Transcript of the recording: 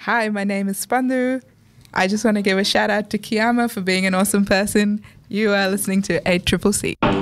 Hi, my name is Spandu. I just want to give a shout out to Kiyama for being an awesome person. You are listening to ACCC.